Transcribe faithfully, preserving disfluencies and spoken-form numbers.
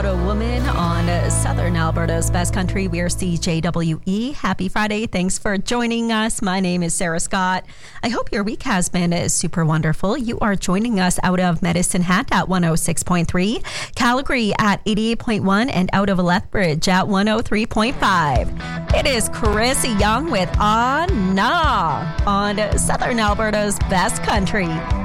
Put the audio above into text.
Alberta woman on Southern Alberta's Best Country. We are C J W E. Happy Friday. Thanks for joining us. My name is Sarah Scott. I hope your week has been super wonderful. You are joining us out of Medicine Hat at one oh six point three, Calgary at eighty-eight point one, and out of Lethbridge at one oh three point five. It is Chris Young with Ah Nah on Southern Alberta's Best Country.